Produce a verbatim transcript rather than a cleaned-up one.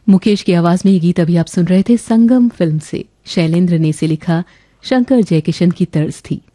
मुकेश की आवाज में ये गीत अभी आप सुन रहे थे संगम फिल्म से। शैलेंद्र ने इसे लिखा, शंकर जयकिशन की तर्ज थी।